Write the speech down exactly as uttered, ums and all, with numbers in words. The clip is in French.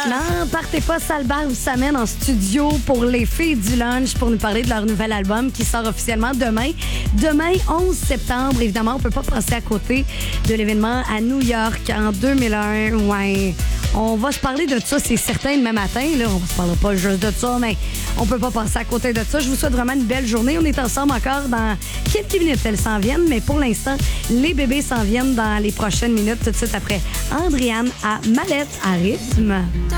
Non, partez pas, Salbert vous amène en studio pour les filles du lunch pour nous parler de leur nouvel album qui sort officiellement demain. Demain, onze septembre, évidemment, on peut pas passer à côté de l'événement à New York en deux mille un. Ouais. On va se parler de ça, c'est certain, demain matin. Là, on se parlera pas juste de ça, mais on peut pas passer à côté de ça. Je vous souhaite vraiment une belle journée. On est ensemble encore dans quelques minutes. Elles s'en viennent, mais pour l'instant, les bébés s'en viennent dans les prochaines minutes, tout de suite après Andréane à Mallette à rythme.